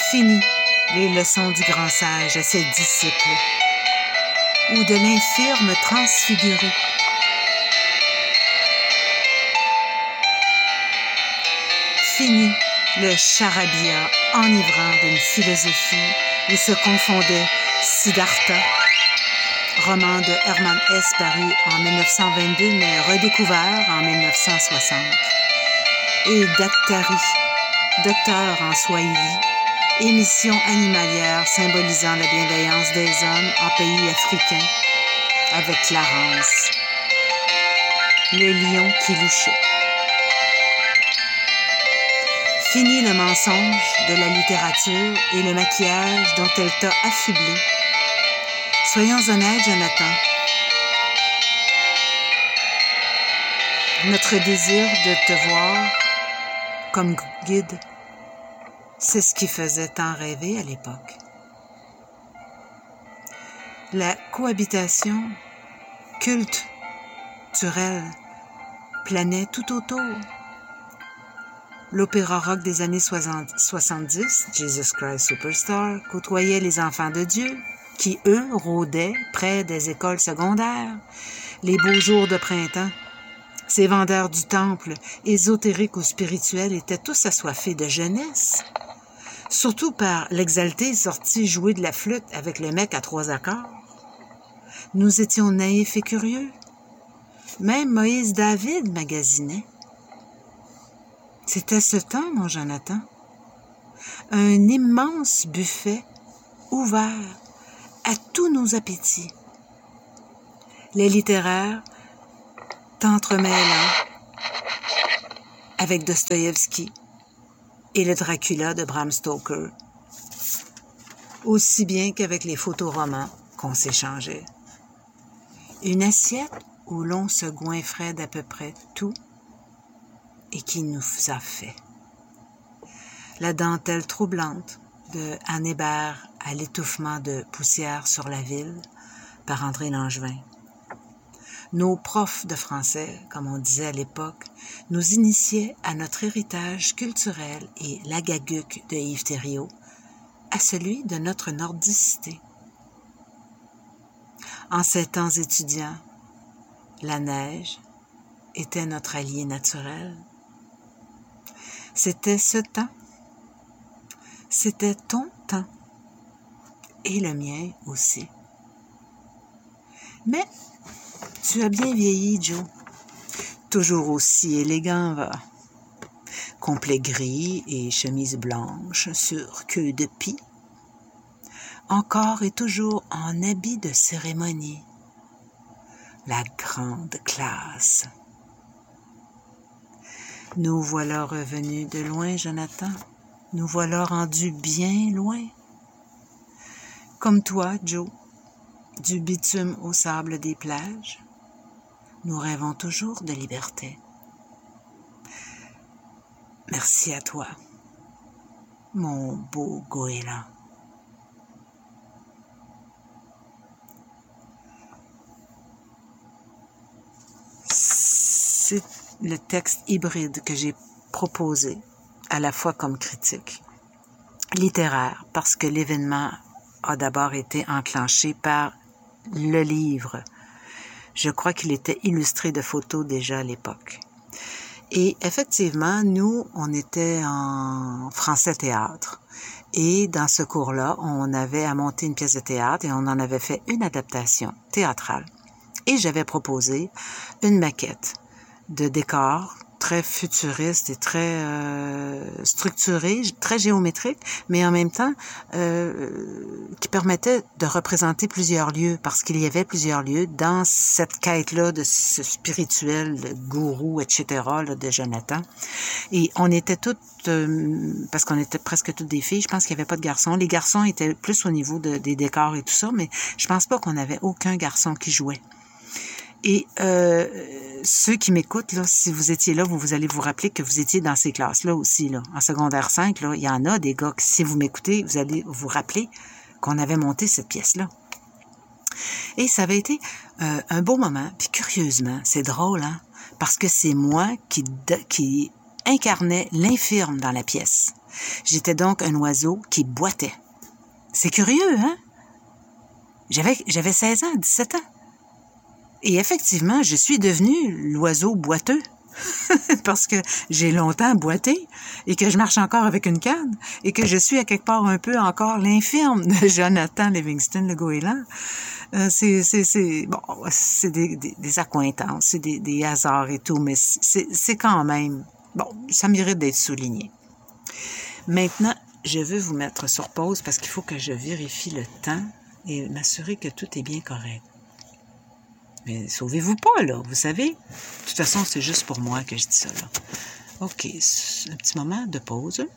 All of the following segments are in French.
Fini les leçons du grand sage à ses disciples, ou de l'infirme transfiguré. Fini le charabia enivrant d'une philosophie où se confondaient Siddhartha, roman de Hermann Hesse paru en 1922 mais redécouvert en 1960, et Daktari, docteur en Swahili, émission animalière symbolisant la bienveillance des hommes en pays africains, avec Clarence, le lion qui louchait. Fini le mensonge de la littérature et le maquillage dont elle t'a affublé. Soyons honnêtes, Jonathan. Notre désir de te voir comme guide, c'est ce qui faisait tant rêver à l'époque. La cohabitation culturelle planait tout autour. L'opéra rock des années 70, Jesus Christ Superstar, côtoyait les enfants de Dieu, qui, eux, rôdaient près des écoles secondaires. Les beaux jours de printemps, ces vendeurs du temple, ésotériques ou spirituels, étaient tous assoiffés de jeunesse. Surtout par l'exalté sorti jouer de la flûte avec le mec à 3 accords. Nous étions naïfs et curieux. Même Moïse David magasinait. C'était ce temps, mon Jonathan. Un immense buffet ouvert à tous nos appétits. Les littéraires t'entremêlant avec Dostoïevski et le Dracula de Bram Stoker, aussi bien qu'avec les photoromans qu'on s'échangeait. Une assiette où l'on se goinfrait d'à peu près tout et qui nous a fait. La dentelle troublante de Anne Hébert à l'étouffement de poussière sur la ville par André Langevin. Nos profs de français, comme on disait à l'époque, nous initiaient à notre héritage culturel et l'agaguc de Yves Thériault, à celui de notre nordicité. En ces temps étudiants, la neige était notre allié naturel. C'était ce temps. C'était ton temps. Et le mien aussi. Mais tu as bien vieilli, Joe. Toujours aussi élégant, va. Complet gris et chemise blanche sur queue de pie. Encore et toujours en habit de cérémonie. La grande classe. Nous voilà revenus de loin, Jonathan. Nous voilà rendus bien loin. Comme toi, Joe, du bitume au sable des plages, nous rêvons toujours de liberté. Merci à toi, mon beau goéland. C'est le texte hybride que j'ai proposé, à la fois comme critique littéraire, parce que l'événement a d'abord été enclenché par le livre. Je crois qu'il était illustré de photos déjà à l'époque. Et effectivement, nous, on était en français-théâtre. Et dans ce cours-là, on avait à monter une pièce de théâtre et on en avait fait une adaptation théâtrale. Et j'avais proposé une maquette de décor très futuriste et très structuré, très géométrique, mais en même temps qui permettait de représenter plusieurs lieux, parce qu'il y avait plusieurs lieux dans cette quête-là de ce spirituel, le gourou, etc., là, de Jonathan. Et on était toutes, parce qu'on était presque toutes des filles, je pense qu'il n'y avait pas de garçons. Les garçons étaient plus au niveau des décors et tout ça, mais je pense pas qu'on avait aucun garçon qui jouait. Et ceux qui m'écoutent, là, si vous étiez là, vous allez vous rappeler que vous étiez dans ces classes-là aussi. Là. En secondaire 5, là, il y en a des gars qui, si vous m'écoutez, vous allez vous rappeler qu'on avait monté cette pièce-là. Et ça avait été un beau moment. Puis curieusement, c'est drôle, hein, parce que c'est moi qui incarnait l'infirme dans la pièce. J'étais donc un oiseau qui boitait. C'est curieux, hein? J'avais 16 ans, 17 ans. Et effectivement, je suis devenu l'oiseau boiteux. Parce que j'ai longtemps boité et que je marche encore avec une canne et que je suis à quelque part un peu encore l'infirme de Jonathan Livingston, le goéland. C'est des accointances, c'est des hasards et tout, mais c'est quand même, bon, ça mérite d'être souligné. Maintenant, je veux vous mettre sur pause parce qu'il faut que je vérifie le temps et m'assurer que tout est bien correct. Mais sauvez-vous pas, là, vous savez. De toute façon, c'est juste pour moi que je dis ça, là. OK, un petit moment de pause.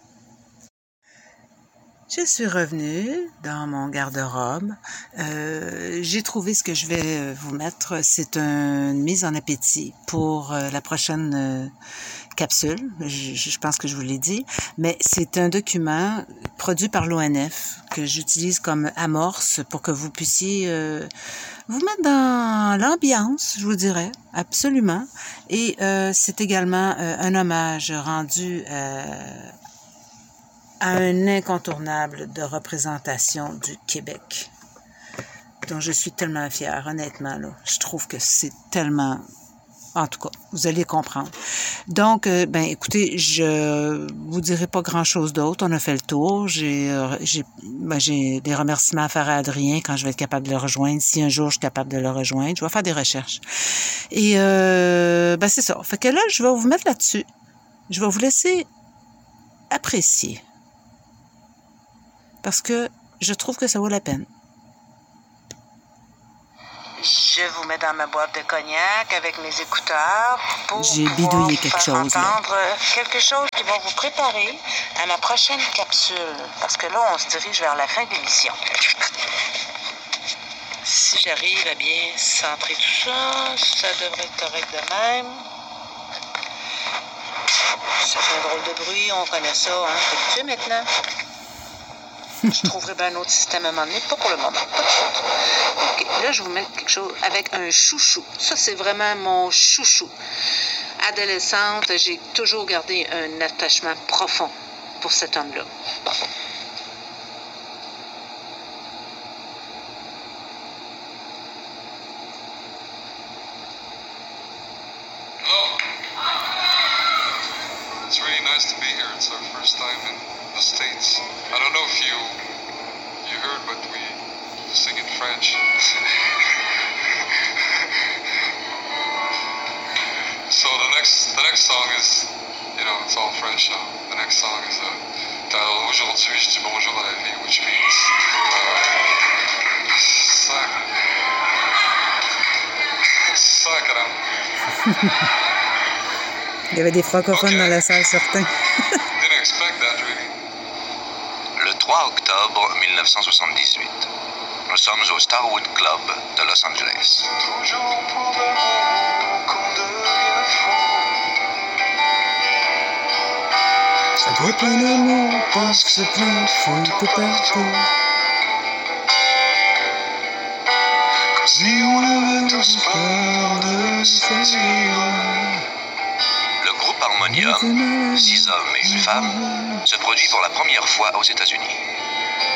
Je suis revenue dans mon garde-robe. J'ai trouvé ce que je vais vous mettre. C'est une mise en appétit pour la prochaine capsule. Je pense que je vous l'ai dit. Mais c'est un document produit par l'ONF que j'utilise comme amorce pour que vous puissiez vous mettre dans l'ambiance, je vous dirais, absolument. Et c'est également un hommage rendu à un incontournable de représentation du Québec, dont je suis tellement fière, honnêtement, là. Je trouve que c'est tellement... En tout cas, vous allez comprendre. Donc, écoutez, je vous dirai pas grand-chose d'autre. On a fait le tour. J'ai des remerciements à faire à Adrien quand je vais être capable de le rejoindre. Si un jour je suis capable de le rejoindre, je vais faire des recherches. Et c'est ça. Fait que là, je vais vous mettre là-dessus. Je vais vous laisser apprécier. Parce que je trouve que ça vaut la peine. Je vous mets dans ma boîte de cognac avec mes écouteurs pour pouvoir entendre quelque chose qui va vous préparer à ma prochaine capsule. Parce que là, on se dirige vers la fin de l'émission. Si j'arrive à bien centrer tout ça, ça devrait être correct de même. Ça fait un drôle de bruit, on connaît ça, hein? T'es habitué maintenant? Je trouverai bien un autre système à un moment donné. Pas pour le moment. Pas de suite. OK. Là, je vous mets quelque chose avec un chouchou. Ça, c'est vraiment mon chouchou. Adolescente, j'ai toujours gardé un attachement profond pour cet homme-là. Hello. It's really nice to be here. It's our first time in the States. I don't know if you heard, but we sing in French. So the next song is, it's all French now. The next song is Aujourd'hui, je dis bonjour à la vie, which means sacre. Il y avait des francophones dans la salle, certains. Didn't expect that, really. Le 3 octobre 1978, nous sommes au Starwood Club de Los Angeles. Toujours pour l'amour qu'on devient fou. Ça doit être un amour parce que c'est plein de fautes partout. Comme si on avait tous peur de sortir. Le groupe Harmonium, 6 hommes et une femme, se produit pour la première fois aux États-Unis.